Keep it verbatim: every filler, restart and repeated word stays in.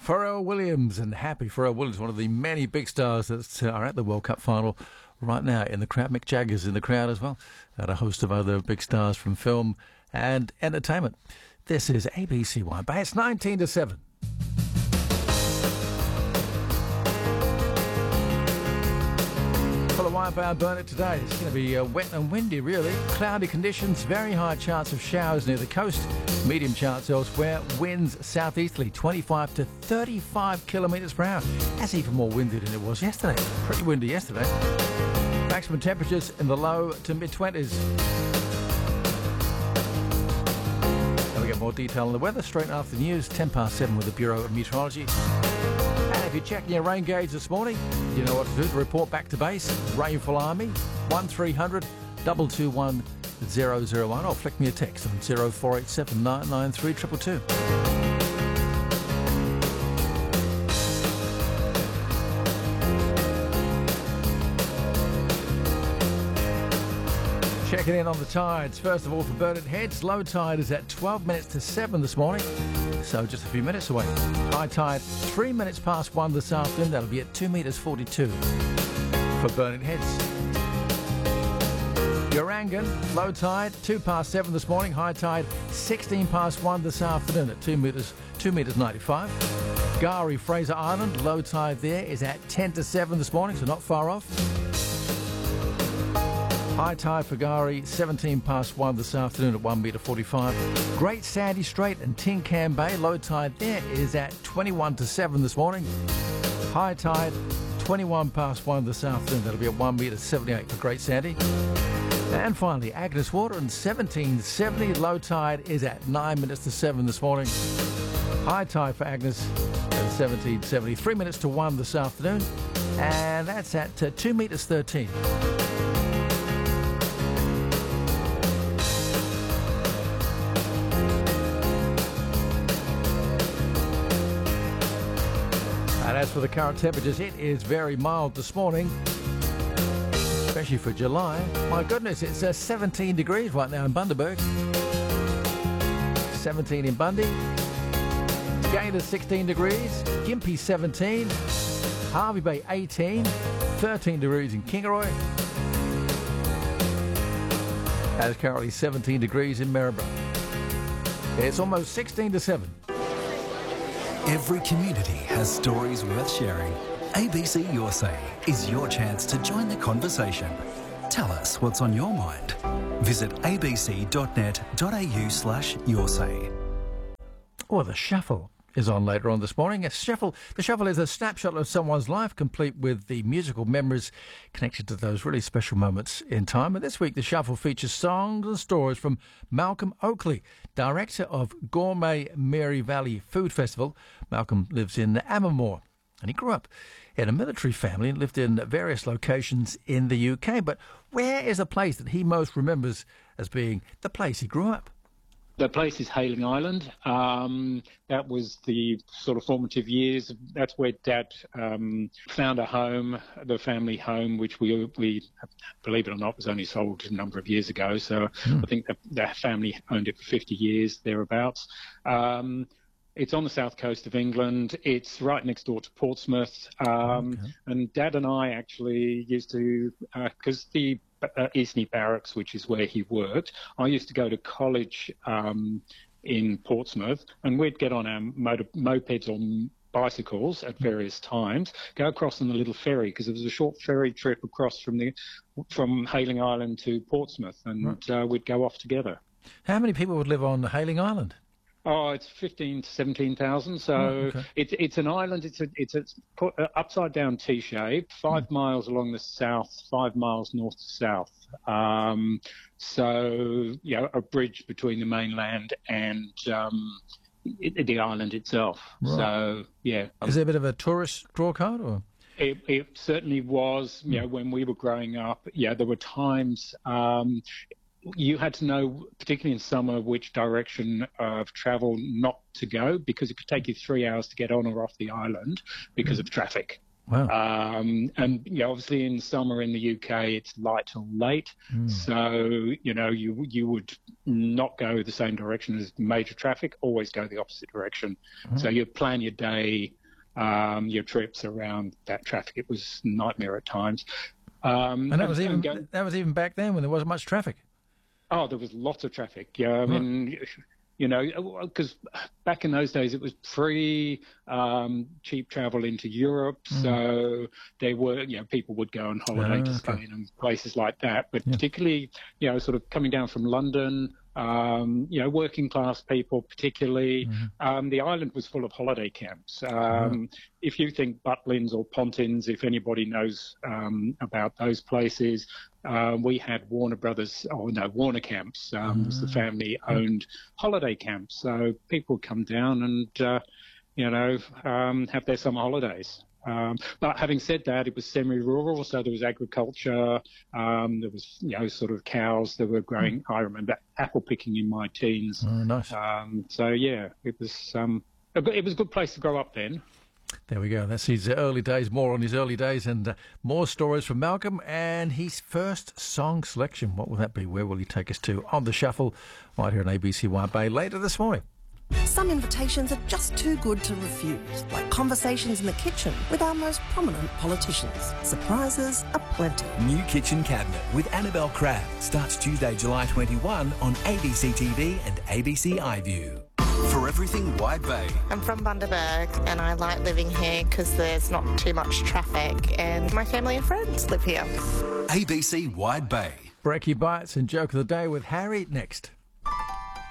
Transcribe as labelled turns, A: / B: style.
A: Pharrell Williams, and happy Pharrell Williams, one of the many big stars that are at the World Cup final right now in the crowd. Mick Jagger's in the crowd as well, and a host of other big stars from film and entertainment. This is A B C Wine Bar. It's nineteen to seven. For the Wine Bar Burnett today, it's going to be uh, wet and windy, really. Cloudy conditions, very high chance of showers near the coast, medium chance elsewhere. Winds southeasterly, twenty-five to thirty-five kilometres per hour. That's even more windy than it was yesterday. Pretty windy yesterday. Maximum temperatures in the low to mid-twenties. And we get more detail on the weather straight after the news, ten past seven with the Bureau of Meteorology. And if you're checking your rain gauge this morning, you know what to do to report back to base. Rainfall Army, one three hundred two two one zero zero one, or flick me a text on zero four eight seven nine nine three two two two. Checking in on the tides. First of all, for Burnett Heads, low tide is at twelve minutes to seven this morning, so just a few minutes away. High tide, three minutes past one this afternoon. That'll be at two metres forty-two for Burnett Heads. Urangan, low tide, two past seven this morning. High tide, sixteen past one this afternoon at two metres, two metres ninety-five. Gari, Fraser Island, low tide there is at ten to seven this morning, so not far off. High tide for Gari, seventeen past one this afternoon at one metre forty-five. Great Sandy Strait and Tin Can Bay, low tide there is at twenty-one to seven this morning. High tide, twenty-one past one this afternoon, that'll be at one metre seventy-eight for Great Sandy. And finally, Agnes Water and seventeen seventy, low tide is at nine minutes to seven this morning. High tide for Agnes at seventeen seventy, three minutes to one this afternoon, and that's at uh, two metres thirteen. And as for the current temperatures, it is very mild this morning, especially for July. My goodness, it's uh, seventeen degrees right now in Bundaberg. seventeen in Bundy. Gaynor sixteen degrees. Gympie seventeen. Hervey Bay eighteen. thirteen degrees in Kingaroy. And it's currently seventeen degrees in Maryborough. It's almost sixteen to seven.
B: Every community has stories worth sharing. A B C Your Say is your chance to join the conversation. Tell us what's on your mind. Visit abc.net.au slash your say.
A: Well, the Shuffle is on later on this morning. A shuffle, the Shuffle is a snapshot of someone's life, complete with the musical memories connected to those really special moments in time. And this week, the Shuffle features songs and stories from Malcolm Oakley, director of Gourmet Mary Valley Food Festival. Malcolm lives in Ammermoor, and he grew up in a military family and lived in various locations in the U K. But where is a place that he most remembers as being the place he grew up?
C: The place is Hayling Island. Um, that was the sort of formative years. That's where Dad um, found a home, the family home, which we, we, believe it or not, was only sold a number of years ago. So mm. I think the, the family owned it for fifty years, thereabouts. Um, It's on the south coast of England. It's right next door to Portsmouth. Um, okay. And Dad and I actually used to, because uh, the uh, Eastney Barracks, which is where he worked, I used to go to college um, in Portsmouth, and we'd get on our motor, mopeds or bicycles at various times, go across on the little ferry, because it was a short ferry trip across from the from Hayling Island to Portsmouth, and right. uh, we'd go off together.
A: How many people would live on Hayling Island?
C: Oh, it's fifteen to seventeen thousand. So
A: oh, okay.
C: it's it's an island. It's a it's a put, uh, upside down T shape, five mm. miles along the south, five miles north to south. Um, so you know, a bridge between the mainland and um, it, the island itself. Right. So yeah,
A: is there a bit of a tourist draw card or?
C: It, it certainly was. You know, when we were growing up, yeah, there were times. Um, You had to know, particularly in summer, which direction of travel not to go, because it could take you three hours to get on or off the island because of traffic.
A: Wow.
C: Um, and you know, obviously in summer in the U K, it's light till late.
A: Mm.
C: So, you know, you you would not go the same direction as major traffic, always go the opposite direction. Mm. So you plan your day, um, your trips around that traffic. It was a nightmare at times. Um,
A: and that was
C: and,
A: even
C: and go,
A: that was even back then when there wasn't much traffic.
C: Oh, there was lots of traffic. Yeah, I mean, right. you know, because back in those days it was pre um, cheap travel into Europe, mm. so they were, you know, people would go on holiday
A: oh,
C: to
A: okay.
C: Spain and places like that. But
A: yeah.
C: particularly, you know, sort of coming down from London. Um, you know, working class people particularly. Mm-hmm. Um, the island was full of holiday camps. Um, mm-hmm. If you think Butlins or Pontins, if anybody knows um, about those places, uh, we had Warner Brothers, or no, Warner Camps. Um, mm-hmm. was the family-owned holiday camps. So people would come down and, uh, you know, um, have their summer holidays. Um, but having said that, it was semi-rural, so there was agriculture, um, there was, you know, sort of cows that were growing. Mm. I remember apple picking in my teens.
A: Oh, nice.
C: Um, so, yeah, it was um, a good, it was a good place to grow up then.
A: There we go. That's his early days, more on his early days, and uh, more stories from Malcolm and his first song selection. What will that be? Where will he take us to on the shuffle right here on A B C Wide Bay later this morning?
D: Some invitations are just too good to refuse, like conversations in the kitchen with our most prominent politicians. Surprises aplenty.
E: New Kitchen Cabinet with Annabelle Crabb starts Tuesday, July twenty-first on A B C T V and A B C iView.
B: For everything Wide Bay.
F: I'm from Bundaberg and I like living here because there's not too much traffic and my family and friends live here.
B: A B C Wide Bay.
A: Brekkie Bites and Joke of the Day with Harry next.